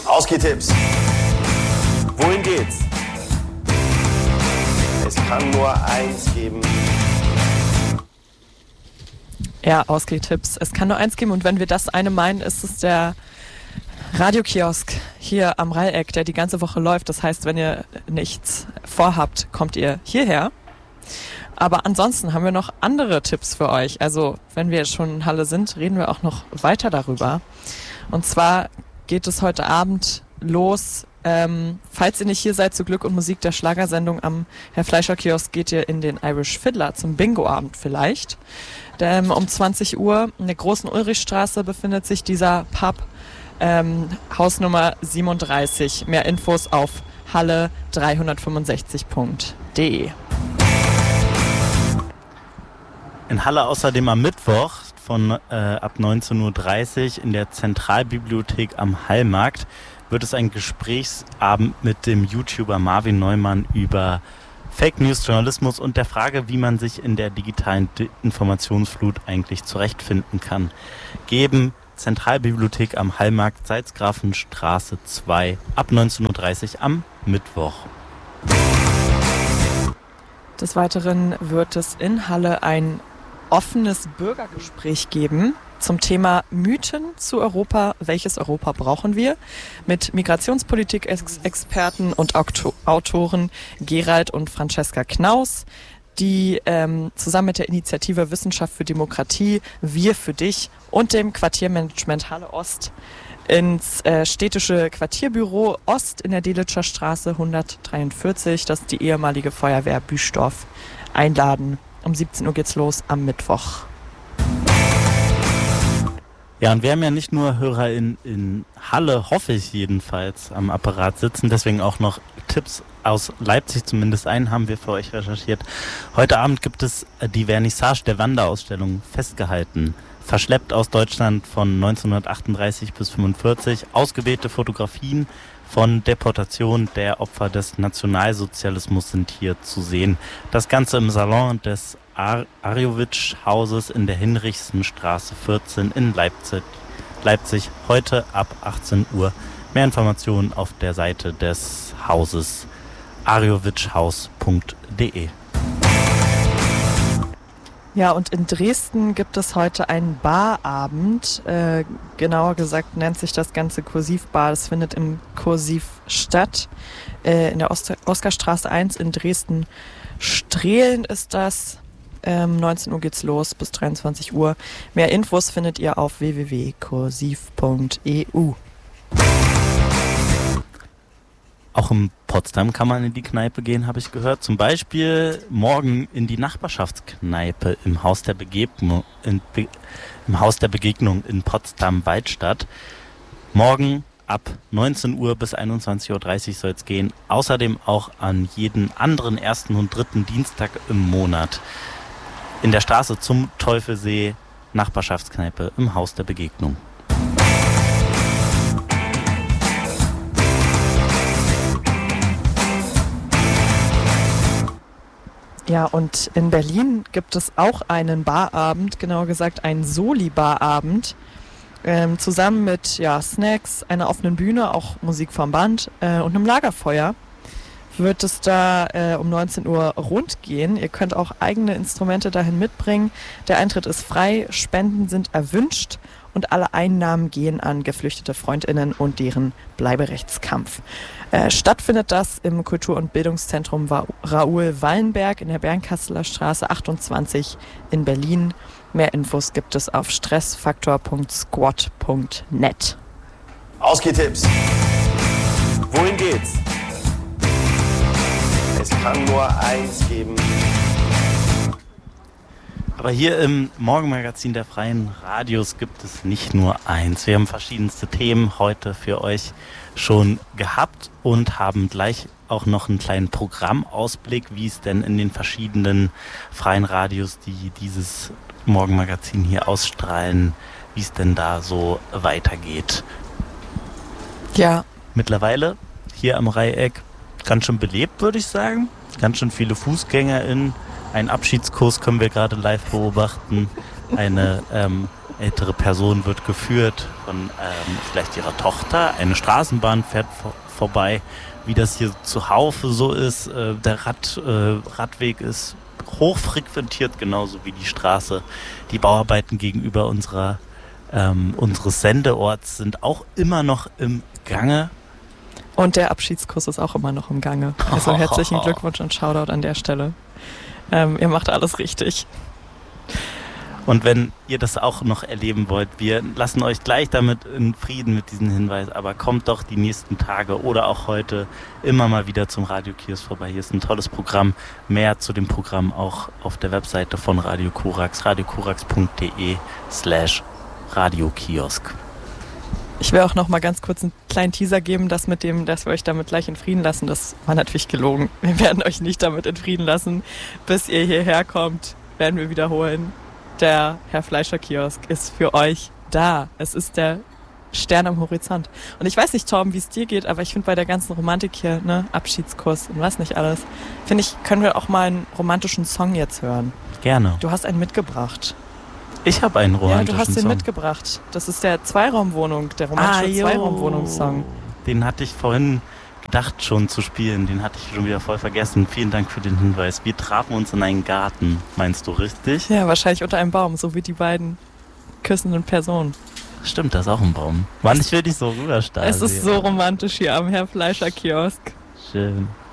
Ausgehtipps. Wohin geht's? Es kann nur eins geben. Ja, Ausgehtipps. Es kann nur eins geben und wenn wir das eine meinen, ist es der Radiokiosk hier am Dreieck, der die ganze Woche läuft. Das heißt, wenn ihr nichts vorhabt, kommt ihr hierher. Aber ansonsten haben wir noch andere Tipps für euch. Also wenn wir schon in Halle sind, reden wir auch noch weiter darüber. Und zwar geht es heute Abend los. Falls ihr nicht hier seid zu Glück und Musik der Schlagersendung am Herr Fleischer Kiosk, geht ihr in den Irish Fiddler zum Bingo-Abend vielleicht. Um 20 Uhr in der großen Ulrichstraße befindet sich dieser Pub, Hausnummer 37. Mehr Infos auf halle365.de. In Halle außerdem am Mittwoch ab 19.30 Uhr in der Zentralbibliothek am Hallmarkt wird es ein Gesprächsabend mit dem YouTuber Marvin Neumann über Fake News Journalismus und der Frage, wie man sich in der digitalen Informationsflut eigentlich zurechtfinden kann, geben. Zentralbibliothek am Hallmarkt, Salzgrafenstraße 2, ab 19.30 Uhr am Mittwoch. Des Weiteren wird es in Halle ein offenes Bürgergespräch geben zum Thema Mythen zu Europa. Welches Europa brauchen wir? Mit Migrationspolitik-Experten und Autoren Gerald und Francesca Knaus, die zusammen mit der Initiative Wissenschaft für Demokratie, Wir für dich und dem Quartiermanagement Halle Ost ins städtische Quartierbüro Ost in der Delitscher Straße 143, das ist die ehemalige Feuerwehr Büstorf, einladen. Um 17 Uhr geht's los am Mittwoch. Ja, und wir haben ja nicht nur Hörer in Halle, hoffe ich jedenfalls, am Apparat sitzen, deswegen auch noch Tipps aus Leipzig, zumindest einen haben wir für euch recherchiert. Heute Abend gibt es die Vernissage der Wanderausstellung Festgehalten. Verschleppt aus Deutschland von 1938 bis 1945, ausgewählte Fotografien von Deportation der Opfer des Nationalsozialismus sind hier zu sehen. Das Ganze im Salon des Arjowitsch-Hauses in der Hinrichsenstraße 14 in Leipzig, heute ab 18 Uhr. Mehr Informationen auf der Seite des Hauses arjowitschhaus.de. Ja, und in Dresden gibt es heute einen Barabend. Genauer gesagt nennt sich das Ganze Kursivbar. Das findet im Kursiv statt. In der Oskarstraße 1 in Dresden-Strehlen ist das. 19 Uhr geht's los bis 23 Uhr. Mehr Infos findet ihr auf www.kursiv.eu. Auch in Potsdam kann man in die Kneipe gehen, habe ich gehört. Zum Beispiel morgen in die Nachbarschaftskneipe im Haus der Begegnung in Potsdam-Weidstadt. Morgen ab 19 Uhr bis 21.30 Uhr soll es gehen. Außerdem auch an jeden anderen ersten und dritten Dienstag im Monat in der Straße zum Teufelsee, Nachbarschaftskneipe im Haus der Begegnung. Ja, und in Berlin gibt es auch einen Barabend, genauer gesagt einen Soli-Barabend, zusammen mit Snacks, einer offenen Bühne, auch Musik vom Band und einem Lagerfeuer. Wird es da um 19 Uhr rund gehen. Ihr könnt auch eigene Instrumente dahin mitbringen. Der Eintritt ist frei, Spenden sind erwünscht und alle Einnahmen gehen an geflüchtete FreundInnen und deren Bleiberechtskampf. Stattfindet das im Kultur- und Bildungszentrum Raoul Wallenberg in der Bernkasseler Straße 28 in Berlin. Mehr Infos gibt es auf stressfaktor.squad.net. Ausgehtipps. Wohin geht's? Es kann nur eins geben. Aber hier im Morgenmagazin der Freien Radios gibt es nicht nur eins. Wir haben verschiedenste Themen heute für euch schon gehabt und haben gleich auch noch einen kleinen Programmausblick, wie es denn in den verschiedenen freien Radios, die dieses Morgenmagazin hier ausstrahlen, wie es denn da so weitergeht. Ja. Mittlerweile hier am Dreieck ganz schön belebt, würde ich sagen. Ganz schön viele FußgängerInnen. Einen Abschiedskurs können wir gerade live beobachten. Eine ältere Person wird geführt von vielleicht ihrer Tochter. Eine Straßenbahn fährt vorbei, wie das hier zu Haufe so ist. Der Radweg ist hochfrequentiert, genauso wie die Straße. Die Bauarbeiten gegenüber unseres Sendeorts sind auch immer noch im Gange. Und der Abschiedskurs ist auch immer noch im Gange. Also herzlichen Glückwunsch und Shoutout an der Stelle. Ihr macht alles richtig. Und wenn ihr das auch noch erleben wollt, wir lassen euch gleich damit in Frieden mit diesem Hinweis, aber kommt doch die nächsten Tage oder auch heute immer mal wieder zum Radiokiosk vorbei. Hier ist ein tolles Programm. Mehr zu dem Programm auch auf der Webseite von Radio Korax, radiokorax.de/Radiokiosk. Ich will auch noch mal ganz kurz einen kleinen Teaser geben, dass wir euch damit gleich in Frieden lassen, das war natürlich gelogen. Wir werden euch nicht damit in Frieden lassen, bis ihr hierher kommt, werden wir wiederholen. Der Herr Fleischer Kiosk ist für euch da. Es ist der Stern am Horizont. Und ich weiß nicht, Torben, wie es dir geht, aber ich finde bei der ganzen Romantik hier, ne, Abschiedskurs und was nicht alles, finde ich, können wir auch mal einen romantischen Song jetzt hören. Gerne. Du hast einen mitgebracht. Ich habe einen romantischen Song. Ja, du hast den mitgebracht. Das ist der Zweiraumwohnung, der romantische Zweiraumwohnungssong. Den hatte ich vorhin gedacht schon zu spielen, den hatte ich schon wieder voll vergessen. Vielen Dank für den Hinweis. Wir trafen uns in einen Garten, meinst du richtig? Ja, wahrscheinlich unter einem Baum, so wie die beiden küssenden Personen. Stimmt, das ist auch ein Baum. Mann, ich will dich so rüberstarren. Es ist so romantisch hier am Herr Fleischer Kiosk. Schön.